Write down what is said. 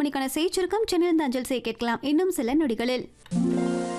மணிக்கான செய்திச்சுருக்கம் சென்னையிலிருந்து அஞ்சல் செய்ய கேட்கலாம் இன்னும் சில நொடிகளில்.